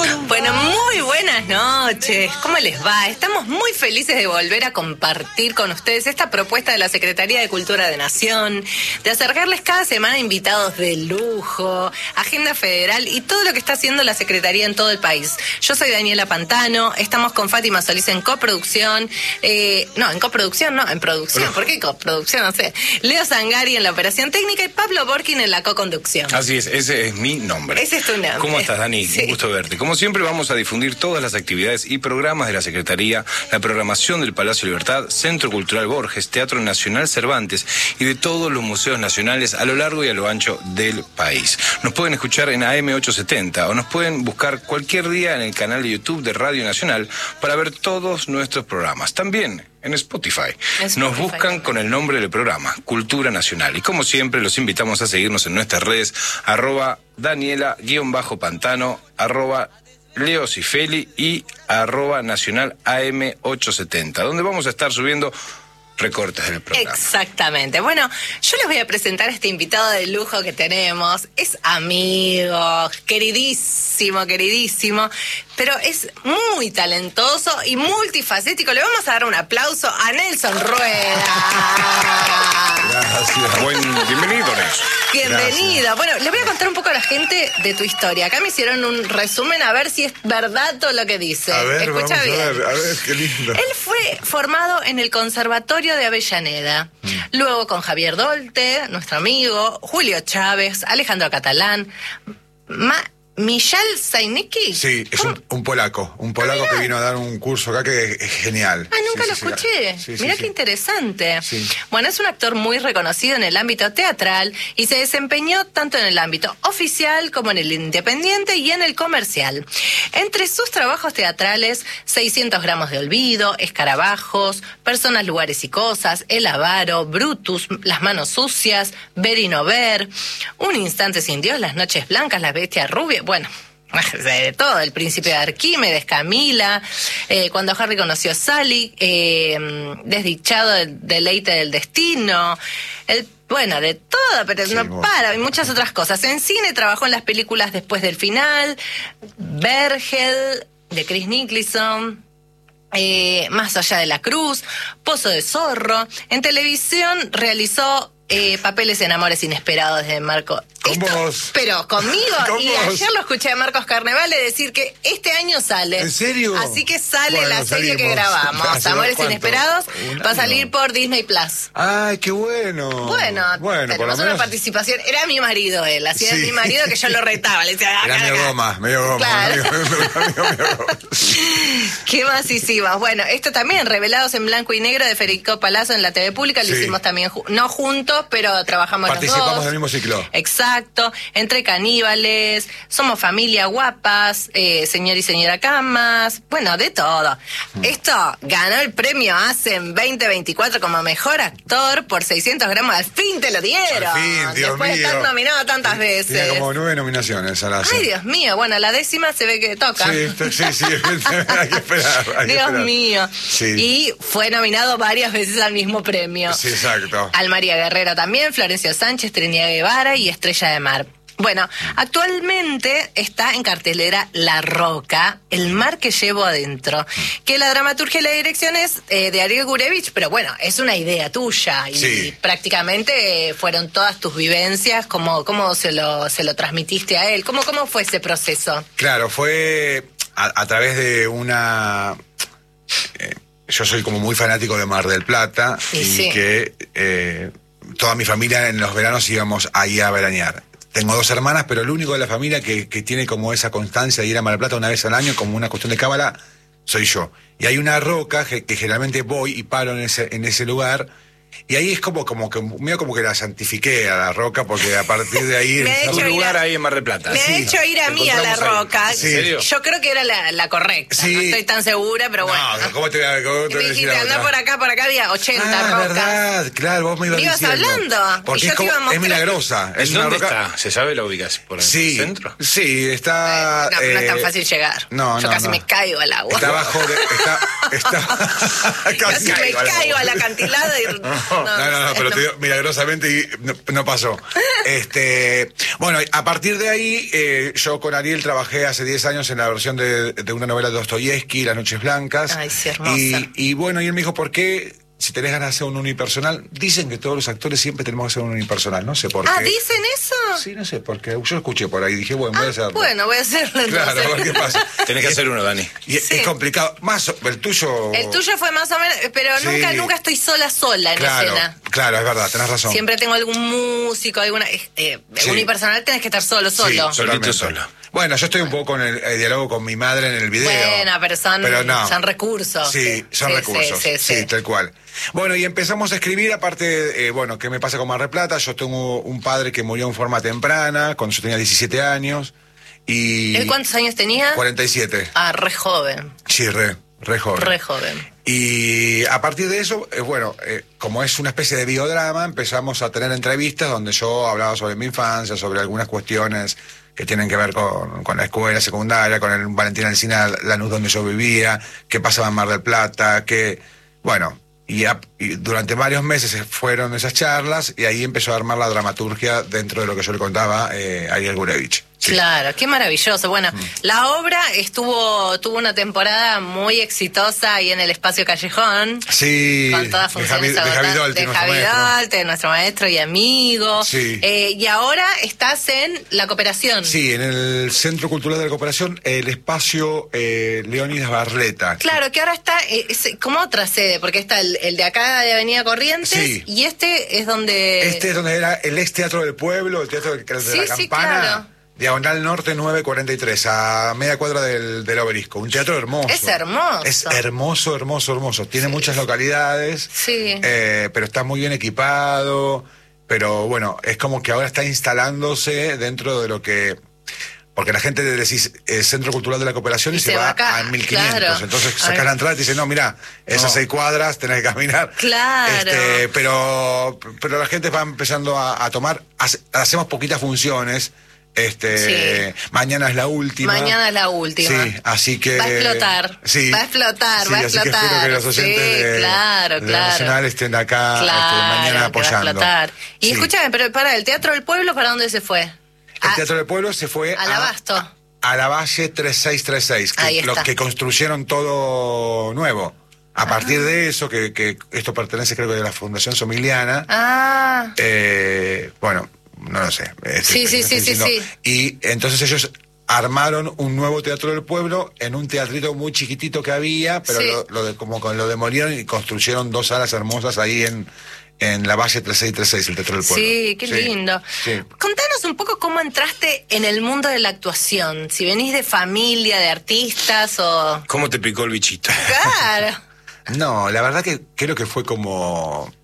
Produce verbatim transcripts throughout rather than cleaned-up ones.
Bueno, muy buenas noches. ¿Cómo les va? Estamos muy felices de volver a compartir con ustedes esta propuesta de la Secretaría de Cultura de Nación, de acercarles cada semana invitados de lujo, agenda federal y todo lo que está haciendo la Secretaría en todo el país. Yo soy Daniela Pantano, estamos con Fátima Solís en coproducción, eh, no, en coproducción, no, en producción, ¿por qué coproducción? No sé. Leo Zangari en la operación técnica y Pablo Borkin en la coconducción. Así es, ese es mi nombre. Ese es tu nombre. ¿Cómo estás, Dani? Sí. Un gusto verte. Como siempre, vamos a difundir todas las actividades y programas de la Secretaría, la programación del Palacio Libertad, Centro Cultural Borges, Teatro Nacional Cervantes y de todos los museos nacionales a lo largo y a lo ancho del país. Nos pueden escuchar en A M ochocientos setenta o nos pueden buscar cualquier día en el canal de YouTube de Radio Nacional para ver todos nuestros programas. También en Spotify. Spotify. Nos buscan con el nombre del programa, Cultura Nacional. Y como siempre, los invitamos a seguirnos en nuestras redes, arroba Daniela-Pantano, arroba Leo Cifeli y arroba Nacional A M ochocientos setenta, donde vamos a estar subiendo recortes del programa. Exactamente. Bueno, yo les voy a presentar a este invitado de lujo que tenemos. Es amigo, queridísimo, queridísimo, pero es muy talentoso y multifacético. Le vamos a dar un aplauso a Nelson Rueda. Gracias. Buen, bienvenido, Nelson. Bienvenido. Gracias. Bueno, les voy a contar un poco a la gente de tu historia. Acá me hicieron un resumen a ver si es verdad todo lo que dice. A ver, Escucha vamos bien. a ver, a ver, qué lindo. Él fue formado en el Conservatorio de Avellaneda, mm. luego con Javier Dolte, nuestro amigo, Julio Chávez, Alejandro Catalán, Ma Michal Zajnicki. Sí, es un, un polaco, un polaco ah, que vino a dar un curso acá que es genial. Ah, nunca sí, lo sí, escuché. Sí, sí, Mirá sí, qué sí. interesante. Sí. Bueno, es un actor muy reconocido en el ámbito teatral y se desempeñó tanto en el ámbito oficial como en el independiente y en el comercial. Entre sus trabajos teatrales, seiscientos gramos de olvido, Escarabajos, Personas, lugares y cosas, El avaro, Brutus, Las manos sucias, Ver y no ver, Un instante sin Dios, Las noches blancas, Las bestias rubias, bueno, de todo, El príncipe de Arquímedes, Camila, eh, Cuando Harry conoció a Sally, eh, Desdichado, el deleite del destino, el bueno, de todo, pero sí, no bueno. para, y muchas otras cosas. En cine trabajó en las películas Después del final, Vergel, de Chris Nicholson, eh, Más allá de la cruz, Pozo de zorro. En televisión realizó Eh, papeles en Amores inesperados de Marco. ¿Con Esto, vos? Pero conmigo. ¿Con y vos? ayer lo escuché a Marcos Carnevale decir que este año sale. ¿En serio? Así que sale bueno, la serie salimos. que grabamos. Amores ¿Cuánto? inesperados va a salir año? por Disney Plus. Ay, qué bueno. Bueno, bueno tenemos por lo una menos... participación. Era mi marido él, así Sí. era mi marido que yo lo retaba. Le decía, Era acá, medio acá. goma, medio goma. Claro. Medio, medio, medio goma. ¿Qué más hicimos? Bueno, esto también, Revelados en blanco y negro de Federico Palazzo en la T V Pública, lo Sí. hicimos también, ju- no juntos, pero trabajamos los dos. Participamos del mismo ciclo. Exacto, Entre caníbales, Somos familia, Guapas, eh, Señor y señora Camas, bueno, de todo. Mm. Esto ganó el premio ASEM veinte veinticuatro como mejor actor por seiscientos gramos, al fin te lo dieron. Al fin, Dios Después mío. de estar nominado tantas Tiene veces. como nueve nominaciones a la Ay, Dios mío, bueno, la décima se ve que toca. Sí, sí, sí, hay que esperar. Hay que Dios esperar. mío. Sí. Y fue nominado varias veces al mismo premio. Sí, exacto. Al María Guerrero también, Florencio Sánchez, Trinidad Guevara y Estrella de Mar. Bueno, actualmente está en cartelera La Roca, El mar que llevo adentro, que la dramaturgia y la dirección es eh, de Ariel Gurevich, pero bueno, es una idea tuya y Sí. prácticamente eh, fueron todas tus vivencias, ¿cómo, cómo se lo se lo transmitiste a él? ¿Cómo, cómo fue ese proceso? Claro, fue a, a través de una... Eh, yo soy como muy fanático de Mar del Plata Sí, y sí. que eh, toda mi familia en los veranos íbamos ahí a veranear. Tengo dos hermanas, pero el único de la familia que, que tiene como esa constancia de ir a Mar del Plata una vez al año como una cuestión de cábala, soy yo. Y hay una roca que, que generalmente voy y paro en ese, en ese lugar. Y ahí es como, como que medio como que la santifiqué a la roca, porque a partir de ahí... Me ha Es hecho un ir lugar a- ahí en Mar del Plata. Me ha Sí. hecho ir a mí a La Encontramos ahí. Roca. ¿En serio? Yo creo que era la, la correcta. Sí. No estoy tan segura, pero bueno. No, ¿cómo te voy a, cómo Y te me voy a decir dijiste, la andá otra? por acá, por acá había ochenta Ah, rocas. verdad, claro, vos me ibas Me ibas diciendo. hablando, Porque y yo es, te iba a como, mostrar. es milagrosa. Es ¿En una dónde roca... está? ¿Se sabe la ubicación? ¿Por el Sí, centro? sí, está... No, pero no es tan eh, fácil llegar. No, Yo no, casi no. me caigo al agua. Está abajo de... Está, está, Casi me caigo a la caigo boca. al acantilado y no, no, no, no, pero te digo, milagrosamente no, no pasó. Este, bueno, a partir de ahí, eh, yo con Ariel trabajé hace diez años en la versión de, de una novela de Dostoyevsky, Las Noches Blancas. Ay, sí, hermosa. Y, y bueno, y él me dijo, ¿por qué? Si tenés ganas de hacer un unipersonal, dicen que todos los actores siempre tenemos que hacer un unipersonal, no sé por qué. Ah, ¿dicen eso? Sí, no sé, porque yo escuché por ahí, dije, bueno, voy a Ah, hacerlo. bueno, voy a hacerlo entonces. Claro, a ver qué pasa. Tenés que hacer uno, Dani. Y Sí. es complicado, más, el tuyo... El tuyo fue más o menos, pero Sí. nunca, nunca estoy sola, sola en Claro, escena. claro, es verdad, tenés razón. Siempre tengo algún músico, alguna... Eh, Sí. unipersonal tenés que estar solo, solo. Sí, Solito, totalmente. solo. Bueno, yo estoy un poco en el, el diálogo con mi madre en el video. Bueno, pero son, Pero no. son recursos. Sí, son Sí, recursos. sí, Sí, sí, sí. tal cual. Bueno, y empezamos a escribir, aparte, eh, bueno, ¿qué me pasa con Mar del Plata? Yo tengo un padre que murió en forma temprana, cuando yo tenía diecisiete años. Y ¿Él cuántos años tenía? cuarenta y siete. Ah, re joven. Sí, re, re joven. Re joven. Y a partir de eso, eh, bueno, eh, como es una especie de biodrama, empezamos a tener entrevistas donde yo hablaba sobre mi infancia, sobre algunas cuestiones que tienen que ver con, con la escuela secundaria, con el Valentín Alsina, Lanús donde yo vivía, qué pasaba en Mar del Plata, que, bueno, y, a- y durante varios meses fueron esas charlas y ahí empezó a armar la dramaturgia dentro de lo que yo le contaba eh, a Ariel Gurevich. Sí. Claro, qué maravilloso. Bueno, la obra estuvo tuvo una temporada muy exitosa ahí en el Espacio Callejón. Sí, Con todas de Javi, funciones de Javi agotadas. Dolte, de nuestro Javi maestro. Dolte, nuestro maestro y amigo. Sí. Eh, y ahora estás en La Cooperación. Sí, en el Centro Cultural de la Cooperación, el espacio eh, Leónidas Barleta. Claro, que ahora está eh, es como otra sede, porque está el, el de acá de Avenida Corrientes Sí. y este es donde... Este es donde era el ex Teatro del Pueblo, el Teatro de, de Sí, la sí, Campana. claro. Diagonal Norte nueve cuarenta y tres, a media cuadra del, del Obelisco. Un teatro hermoso. Es hermoso. Es hermoso, hermoso, hermoso. Tiene muchas localidades, Sí. eh, pero está muy bien equipado. Pero bueno, es como que ahora está instalándose dentro de lo que... Porque la gente le decís eh, Centro Cultural de la Cooperación y, Y se, se va va acá, a mil quinientos. claro. Entonces A sacas ver. la entrada y te dicen, no, mira, esas No. seis cuadras tenés que caminar. Claro. Este, pero, pero la gente va empezando a, a tomar, hace- hacemos poquitas funciones. Este, Sí. mañana es la última. Mañana es la última. Sí, así que Va a explotar. Sí. Va a explotar, Sí, va a así que espero explotar. que los oyentes Sí, de, claro, de la claro. Nacional estén acá este, Claro, mañana que va a apoyando. explotar. Y Sí. escúchame, pero para, ¿el Teatro del Pueblo para dónde se fue? El A- Teatro del Pueblo se fue al Abasto. a, a la Valle tres seis tres seis, Ahí que, está. los que construyeron todo nuevo. A partir de eso, que, que esto pertenece creo que a la Fundación Somigliana, Ah, eh, bueno, no lo sé. este, Sí, sí, estoy sí, sí, diciendo. Y entonces ellos armaron un nuevo Teatro del Pueblo en un teatrito muy chiquitito que había, pero Sí. lo, lo de- como con- lo demolieron y construyeron dos salas hermosas ahí en, en la Valle tres seis tres seis, el Teatro del Pueblo. sí, qué lindo. Sí. Contanos un poco cómo entraste en el mundo de la actuación. Si venís de familia, de artistas o... ¿Cómo te picó el bichito? Claro. No, la verdad que creo que fue como...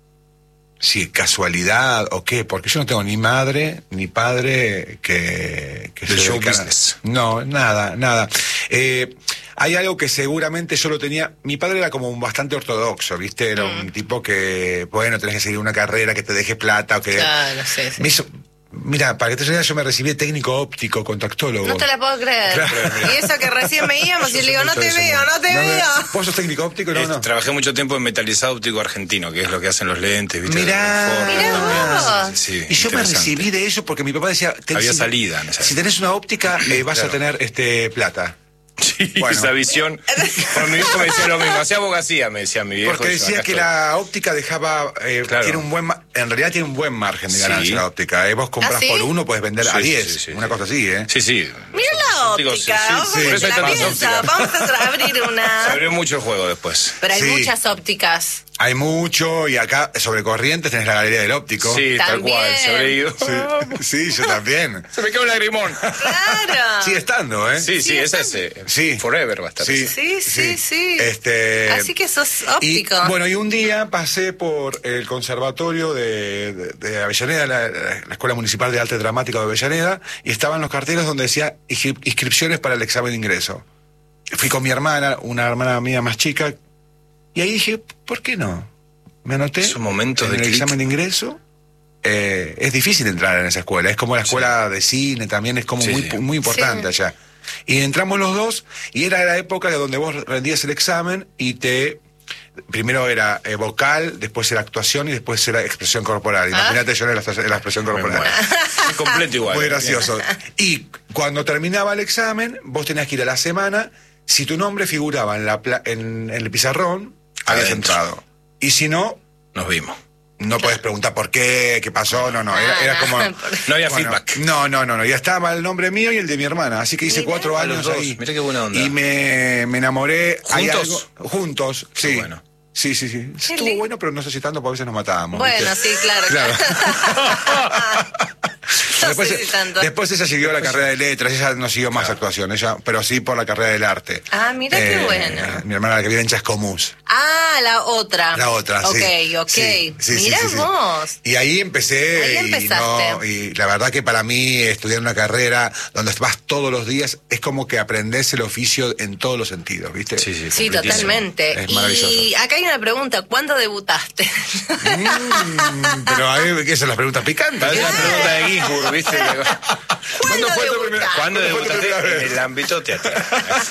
Sí, casualidad o qué, porque yo no tengo ni madre ni padre que... que Del se show dedicara- business. No, nada, nada. Eh, hay algo que seguramente yo lo tenía... Mi padre era como un bastante ortodoxo, ¿viste? Era un tipo que, bueno, tenés que seguir una carrera que te deje plata o que... Claro, sí, sí. Me hizo... Mira, para que te digas, yo me recibí de técnico óptico, contactólogo. No te la puedo creer. Claro. Y eso que recién veíamos y le digo, no te Eso, veo, no te me- veo. ¿Vos sos técnico óptico? No, Eh, no. Trabajé mucho tiempo en metalizado óptico argentino, que es lo que hacen los lentes, ¿viste? Mirá. De Ford, Mirá también. vos. Sí, Y yo me interesante. recibí de eso porque mi papá decía... ten- Había si- salida en esa Si tenés una óptica, eh, vas Claro. a tener este plata. Sí, Bueno. esa visión. Bueno, mi viejo me decía lo mismo, hacía abogacía, me decía mi viejo. Porque y yo, decía acá que estoy. la óptica dejaba... eh, Claro. tiene un buen ma- en realidad tiene un buen margen de Sí. ganancia la óptica. eh. Vos compras ¿Ah, sí? por uno, puedes vender a Sí, sí, diez. sí, sí, una sí. cosa así, ¿eh? Sí, sí. Mira la Ópticos, óptica. sí, sí, Vamos sí. a Por eso hay la tantas piensa. ópticas. Vamos a abrir Se una. abrió mucho el juego después. Pero hay Sí. muchas ópticas. Hay mucho, y acá sobre Corrientes tenés la Galería del Óptico. Sí, tal También. cual, se habrá ido. Sí, sí, yo también. Se me quedó un lagrimón. Claro. Sigue estando, ¿eh? Sí, sí, Sí, es está- ese. Sí. Forever va a estar. Sí. Sí, sí, sí. Este, Así que sos y, óptico. bueno, y un día pasé por el conservatorio de, de- de Avellaneda, la, la Escuela Municipal de Arte Dramático de Avellaneda, y estaban los carteles donde decía inscri- inscripciones para el examen de ingreso. Fui con mi hermana, una hermana mía más chica, y ahí dije, ¿por qué no? Me anoté Es un momento en de el clic. examen de ingreso. Eh, es difícil entrar en esa escuela, es como la escuela de cine también, es como Sí, muy, sí. muy importante Sí. allá. Y entramos los dos, y era la época de donde vos rendías el examen y te primero era eh, vocal, después era actuación y después era expresión corporal. Imagínate ¿Ah? yo en la, en la expresión corporal. Muy completo igual. Muy gracioso. Y cuando terminaba el examen, vos tenías que ir a la semana. Si tu nombre figuraba en, la en, en el pizarrón, habías entrado. Y si no, nos vimos. No podés preguntar por qué, qué pasó, no, no, era, era como... No había bueno, feedback. No, no, no, no, ya estaba el nombre mío y el de mi hermana, así que hice Mirá. cuatro años ahí. Mirá qué buena onda. Y me, me enamoré... ¿Juntos? Algo, juntos, sí. Qué bueno. Sí, sí, sí. Qué Estuvo lindo. Bueno, pero no sé si tanto, porque a veces nos matábamos. Bueno, ¿viste? Sí, claro. Claro. No después, sé si después ella siguió después la carrera de letras, ella no siguió más claro. actuación, ella, pero sí por la carrera del arte. Ah, mira eh, qué bueno. Mi hermana la que vive en Chascomús. Ah, la otra. La otra, sí. Ok, ok. Sí, sí, mirá sí, sí, vos. Sí. Y ahí empecé. Ahí empezaste. Y, no, y la verdad que para mí estudiar una carrera donde vas todos los días es como que aprendes el oficio en todos los sentidos, ¿viste? Sí, sí, sí totalmente. Es maravilloso. Y acá hay una pregunta, ¿cuándo debutaste? Mm, pero a ver, ¿qué son las preguntas picantes? Es la pregunta de Ginsburg, ¿viste? ¿Cuándo fue tu primera? ¿Cuándo debutaste en el ámbito teatral?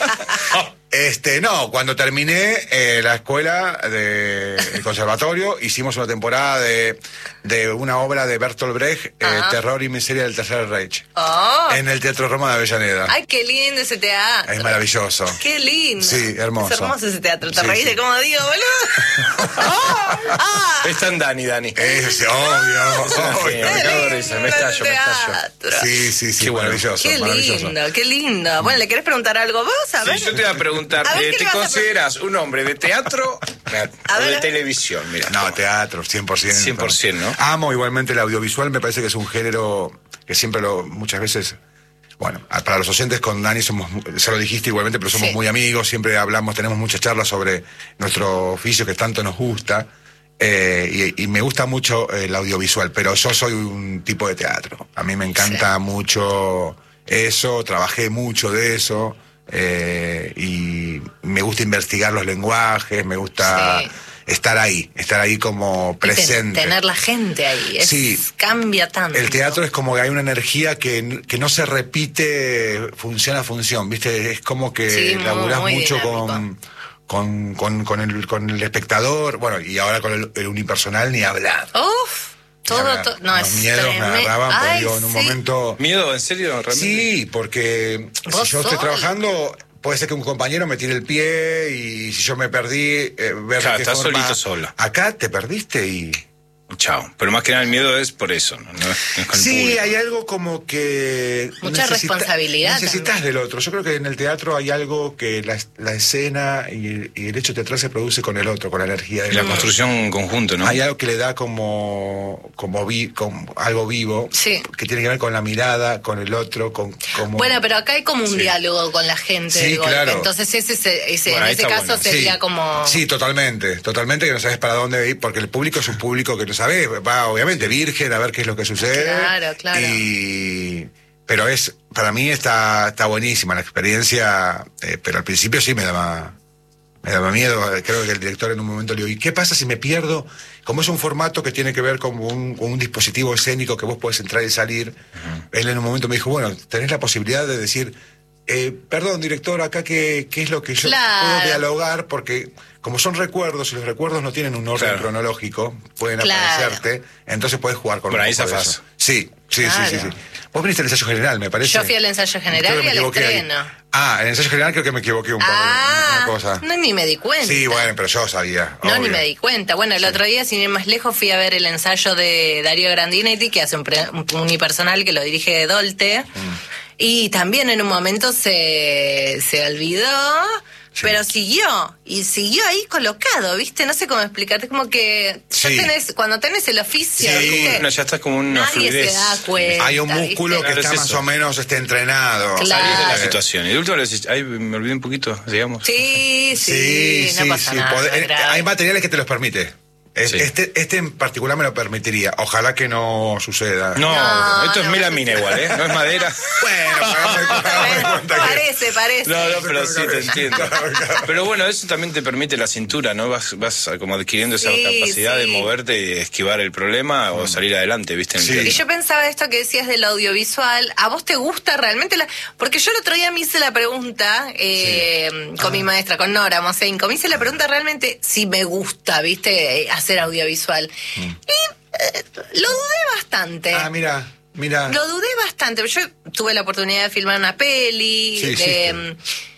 Este, no, cuando terminé eh, la escuela del de, conservatorio, hicimos una temporada de, de una obra de Bertolt Brecht, eh, Terror y Miseria del Tercer Reich, oh. en el Teatro Roma de Avellaneda. Ay, qué lindo ese teatro. Es maravilloso. Qué lindo. Sí, hermoso. Es hermoso ese teatro. ¿Te sí, reís de sí. cómo digo, boludo? oh, ah. Es tan Dani, Dani. Es obvio. Es una genia, me cago de risa, me estallo, me estallo. Sí, sí, sí, qué maravilloso. Qué maravilloso. lindo, qué lindo. Bueno, ¿le querés preguntar algo vos? A ver. Sí, yo te voy a preguntar, a ver, eh, ¿te consideras un hombre de teatro o de televisión? Mira, no, toma. Teatro, cien por ciento. cien por ciento, ¿no? Amo igualmente el audiovisual, me parece que es un género que siempre lo, muchas veces... Bueno, para los oyentes con Dani somos, ya lo dijiste igualmente, pero somos sí. muy amigos, siempre hablamos, tenemos muchas charlas sobre nuestro oficio que tanto nos gusta. Eh, y, y me gusta mucho el audiovisual, pero yo soy un tipo de teatro. A mí me encanta sí. mucho eso, trabajé mucho de eso, eh, y me gusta investigar los lenguajes, me gusta sí. estar ahí, estar ahí como presente. Ten, tener la gente ahí, es, sí. cambia tanto. El teatro es como que hay una energía que, que no se repite función a función, ¿viste? Es como que sí, laburás muy, muy mucho dinámico. con... Con, con, con, el, con el espectador, bueno, y ahora con el, el unipersonal ni hablar. Uf, todo, todo, no, los es miedos tremendo. me agarraban, porque Ay, digo, en un sí. momento... ¿Miedo? ¿En serio? ¿Realmente? Sí, porque si yo sos? estoy trabajando, puede ser que un compañero me tire el pie y si yo me perdí, eh, ver claro, qué estás forma... solito solo. Acá te perdiste y... Chao. Pero más que nada el miedo es por eso, ¿no? No es, no es con sí, el público. hay algo como que... Mucha necesita, responsabilidad. Necesitas también. Del otro. Yo creo que en el teatro hay algo que la, la escena y el, y el hecho teatral se produce con el otro, con la energía del y la otro. construcción conjunta, ¿no? Hay algo que le da como, como, vi, como algo vivo, sí. que tiene que ver con la mirada, con el otro, con... Como... Bueno, pero acá hay como un sí. diálogo con la gente sí, de golpe. Claro. Entonces ese, ese, ese bueno, en ese caso bueno. sería sí. como... Sí, totalmente. Totalmente que no sabes para dónde ir, porque el público es un público que no sabe, va obviamente virgen a ver qué es lo que sucede. Claro, claro. Y... Pero es, para mí está, está buenísima la experiencia, eh, pero al principio sí me daba, me daba miedo. Creo que el director en un momento le dijo, ¿y qué pasa si me pierdo? Como es un formato que tiene que ver con un, con un dispositivo escénico que vos podés entrar y salir, uh-huh. él en un momento me dijo, bueno, tenés la posibilidad de decir, eh, perdón, director, acá qué, qué es lo que yo claro. puedo dialogar, porque como son recuerdos y los recuerdos no tienen un orden claro. cronológico, pueden claro. aparecerte, entonces podés jugar con Por ahí un poco de eso. Sí, sí, claro. sí, sí, sí. Vos viniste al ensayo general, me parece. Yo fui al ensayo general y al estreno. Ahí. Ah, en el ensayo general creo que me equivoqué un poco. Ah, una cosa. No, ni me di cuenta. Sí, bueno, pero yo sabía. No, obvio. ni me di cuenta. Bueno, el sí. otro día, sin ir más lejos, fui a ver el ensayo de Darío Grandinetti, que hace un, pre, un unipersonal que lo dirige Dolte. Mm. Y también en un momento se, se olvidó... Sí. Pero siguió, y siguió ahí colocado, ¿viste? No sé cómo explicarte, como que sí. tenés, cuando tenés el oficio, sí. ¿viste? No, ya estás como una Nadie fluidez. se da cuenta, hay un músculo ¿viste? que está más o menos este, entrenado. Claro. Salís de la situación. Y el último, ay, me olvidé un poquito, digamos. Sí, sí, sí no sí, pasa sí. nada. Poder, no hay materiales que te los permite. Sí. Este, este en particular me lo permitiría. Ojalá que no suceda. No, no esto no, es melamina igual, ¿eh? No es madera. Bueno, para darme cuenta que... parece, parece. No, no, pero sí te entiendo. Claro, claro. Pero bueno, eso también te permite la cintura, ¿no? Vas, vas como adquiriendo esa Sí, capacidad sí. de moverte y esquivar el problema o salir adelante, ¿viste? Sí. Y yo pensaba esto que decías del audiovisual, ¿a vos te gusta realmente? La... Porque yo el otro día me hice la pregunta eh, Sí. con Ah. mi maestra, con Nora Mosenko, me hice la pregunta realmente si me gusta, ¿viste? Hacer audiovisual. Mm. Y eh, lo dudé bastante. Ah, mira, mira. Lo dudé bastante. Yo tuve la oportunidad de filmar una peli. Sí, de,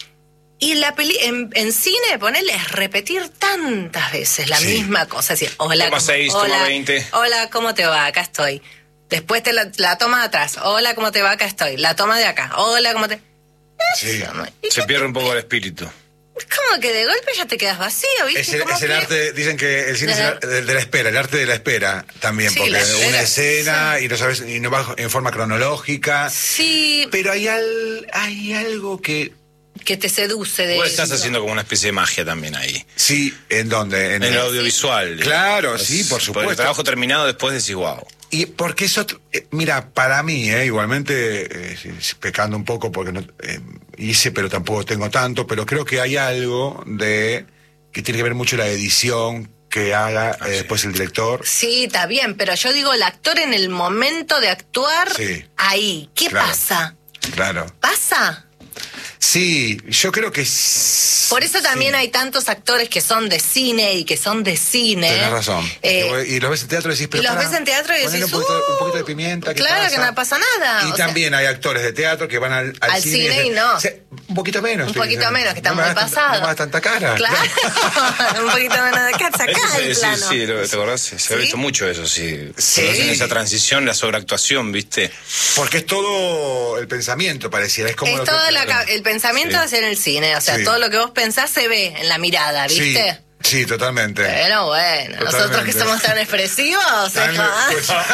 y en la peli, en, en cine, ponerle es repetir tantas veces la Sí. misma cosa. Así, hola, Toma ¿cómo- seis, toma hola, veinte. Hola, ¿cómo te va? Acá estoy. Después te la, la toma de atrás. Hola, ¿cómo te va? Acá estoy. La toma de acá. Hola, ¿cómo te...? Sí. Y Se que- pierde un poco el espíritu. es como que de golpe ya te quedas vacío, ¿viste? Es el, Como es el que- arte, dicen que el cine es el arte de, de la espera, el arte de la espera también, Sí, porque la espera, una escena sí. y no sabes, y no va en forma cronológica. Sí, Pero hay al, hay algo que que te seduce de Vos eso. estás haciendo como una especie de magia también ahí. sí, ¿en dónde? En el audiovisual. Claro, Es- sí, por El supuesto. trabajo terminado después decís, wow. Y porque eso, eh, mira, para mí, eh, igualmente, eh, si- si pecando un poco porque no eh, hice, pero tampoco tengo tanto, pero creo que hay algo de que tiene que ver mucho la edición que haga Ah, eh, sí. después el director. Sí, está bien, pero yo digo el actor en el momento de actuar Sí. ahí. ¿Qué Claro. pasa? Claro. ¿Pasa? Sí, yo creo que s- Por eso también sí. hay tantos actores que son de cine y que son de cine. Tenés razón. Eh, Y vos- y los ves en teatro y decís, pero y los pará, ves en teatro y ponele decís, un poquito, "Uh, un poquito de pimienta. ¿qué claro pasa?". que no pasa nada. Y o sea, también hay actores de teatro que van al, al Al cine y dicen, no. "Se- un poquito menos. un te poquito dicen, menos, que está "No me muy hagas tanta- pasado. No me hagas tanta cara. Claro, un poquito menos de casa, acá Eso el sí, plano. sí, lo- ¿te acordás? Se ha ¿Sí? visto mucho eso, sí. Sí. Cuando hacen esa transición, la sobreactuación, ¿viste? Porque es todo el pensamiento, pareciera. Es como Es lo que- todo la ca- el pensamiento Sí. hacia en el cine, o sea, Sí. todo lo que vos pensás se ve en la mirada, Sí, ¿viste? sí, totalmente. Pero bueno, nosotros Totalmente. que somos tan expresivos, Tan- es como, ¿ah?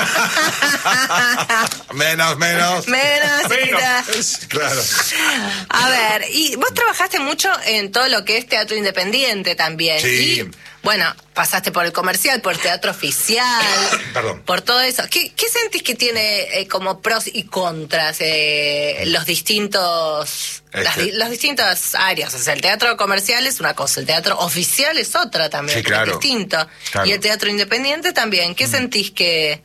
pues- menos, menos. menos, chiquita. Claro. A ver, y vos trabajaste mucho en todo lo que es teatro independiente también. Sí. Y, bueno, pasaste por el comercial, por teatro oficial, Perdón. por todo eso. ¿Qué, qué sentís que tiene eh, como pros y contras eh, los distintos... Las, Este. di- las distintas áreas? O sea, el teatro comercial es una cosa, el teatro oficial es otra también, Sí, porque claro. es distinto. Claro. Y el teatro independiente también. ¿Qué sentís que...?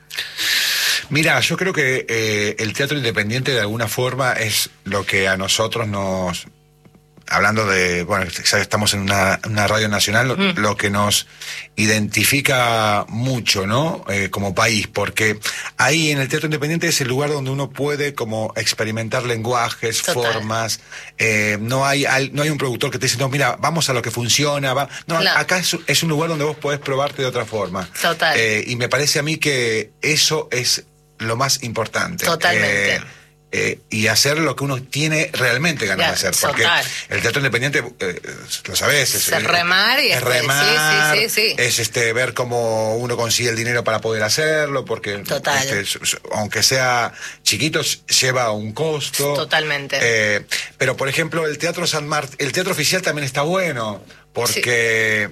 Mira, yo creo que eh, el teatro independiente de alguna forma es lo que a nosotros nos... Hablando de, bueno, ya estamos en una, una radio nacional, lo, Mm. lo que nos identifica mucho, ¿no? Eh, como país, porque ahí en el teatro independiente es el lugar donde uno puede como experimentar lenguajes, Total. formas. Eh, no hay al- no hay un productor que te dice, no, mira, vamos a lo que funciona. Va. No, Claro. acá es, es un lugar donde vos podés probarte de otra forma. Total. Eh, y me parece a mí que eso es lo más importante. Totalmente. Eh, eh, y hacer lo que uno tiene realmente ganas Ya, de hacer. Porque total. el teatro independiente, eh, lo sabés, es, Es remar y es después- remar, sí, sí, sí, sí. es este ver cómo uno consigue el dinero para poder hacerlo, porque Total. este, s- s- aunque sea chiquito, s- lleva un costo. Totalmente. Eh, pero por ejemplo, el Teatro San Martín, el teatro oficial también está bueno, porque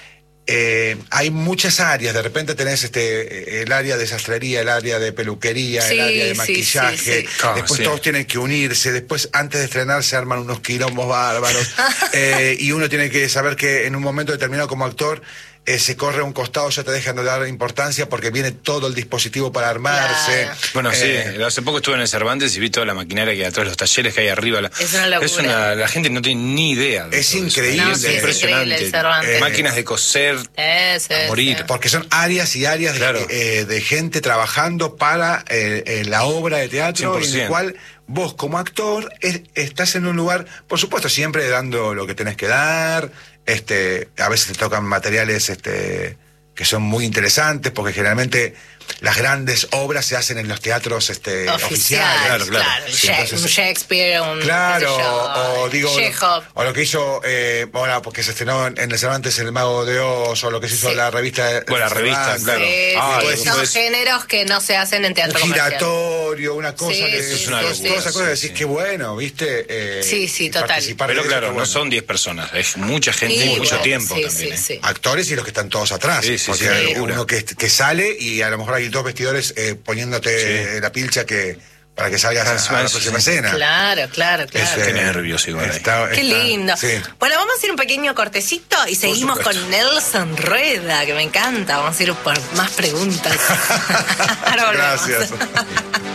eh, hay muchas áreas. De repente tenés este el área de sastrería, el área de peluquería, Sí, el área de sí, maquillaje. sí, sí. Ah, Después sí. todos tienen que unirse. Después, antes de estrenar, se arman unos quilombos bárbaros. Eh, y uno tiene que saber que en un momento determinado como actor eh, se corre a un costado, ya te dejan de dar importancia porque viene todo el dispositivo para armarse. Claro. Bueno, Eh, sí, hace poco estuve en el Cervantes y vi toda la maquinaria que hay atrás, los talleres que hay arriba. La- Es una locura. una- la gente no tiene ni idea. de Es todo eso. increíble. No, sí, es impresionante. increíble el Cervantes. Eh, Máquinas de coser, Es, a es, morir. es. Porque son áreas y áreas de, Claro. eh, de gente trabajando para eh, eh, la obra de teatro, cien por en el ciento. cual vos como actor es- estás en un lugar, por supuesto, siempre dando lo que tenés que dar. Este, a veces te tocan materiales este, que son muy interesantes, porque generalmente las grandes obras se hacen en los teatros este, Oficial, oficiales. Claro, claro. claro. Sí, Sha- entonces- un Shakespeare, un. Claro, qué sé yo, o digo, Chekhov. o lo que hizo, eh, bueno, porque se estrenó en, en el Cervantes El Mago de Oz, o lo que se hizo Sí. en la revista. de- Bueno, la revista, Cervantes. claro. Sí, Ah, sí, pues, son pues- géneros que no se hacen en Un teatro comercial. giratorio, una cosa Sí, que sí, es una todas- locura, todas esas cosas, sí, decís sí. qué bueno, ¿viste? Eh, Sí, sí, y total. participar Pero de eso, claro, qué no bueno. son diez personas, es mucha gente Sí, y mucho bueno, tiempo sí, también. sí, ¿eh? sí. Actores y los que están todos atrás. Sí, sí, porque sí, hay locura. uno que, que sale y a lo mejor hay dos vestidores eh, poniéndote Sí. la pilcha que para que salgas a, a la próxima cena. Claro, claro, claro. Ese- Qué nervios igual ahí. está- Qué está- lindo. sí. Bueno, vamos a ir un pequeño cortecito y seguimos supuesto. con Nelson Rueda, que me encanta. Vamos a ir por más preguntas. Ahora volvemos. Gracias.